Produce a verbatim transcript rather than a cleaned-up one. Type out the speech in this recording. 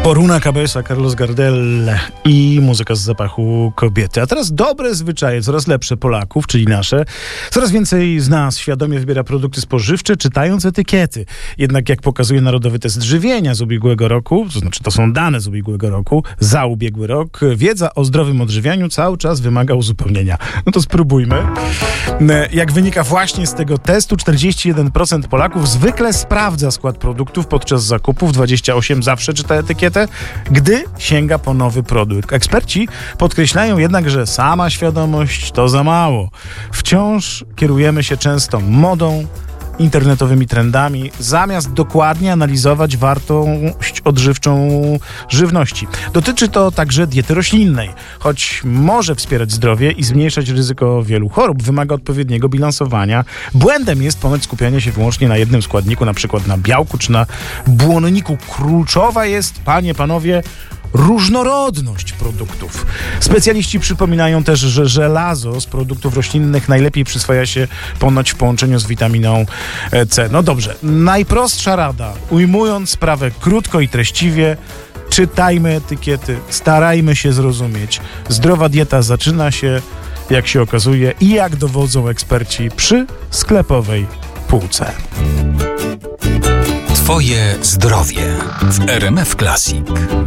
Poruna Cabeza, Carlos Gardel i muzyka z zapachu kobiety. A teraz dobre zwyczaje, coraz lepsze Polaków, czyli nasze. Coraz więcej z nas świadomie wybiera produkty spożywcze, czytając etykiety. Jednak jak pokazuje Narodowy Test Żywienia z ubiegłego roku, to znaczy to są dane z ubiegłego roku, za ubiegły rok, wiedza o zdrowym odżywianiu cały czas wymaga uzupełnienia. No to spróbujmy. Jak wynika właśnie z tego testu, czterdzieści jeden procent Polaków zwykle sprawdza skład produktów podczas zakupów, dwadzieścia osiem procent zawsze czyta etykietę, gdy sięga po nowy produkt. Eksperci podkreślają jednak, że sama świadomość to za mało. Wciąż kierujemy się często modą, internetowymi trendami, zamiast dokładnie analizować wartość odżywczą żywności. Dotyczy to także diety roślinnej. Choć może wspierać zdrowie i zmniejszać ryzyko wielu chorób, wymaga odpowiedniego bilansowania. Błędem jest ponoć skupianie się wyłącznie na jednym składniku, na przykład na białku czy na błonniku. Kluczowa jest, panie, panowie, różnorodność produktów. Specjaliści przypominają też, że żelazo z produktów roślinnych najlepiej przyswaja się ponoć w połączeniu z witaminą C. No dobrze, najprostsza rada, ujmując sprawę krótko i treściwie, czytajmy etykiety, starajmy się zrozumieć. Zdrowa dieta zaczyna się, jak się okazuje i jak dowodzą eksperci, przy sklepowej półce. Twoje zdrowie w R M F Classic.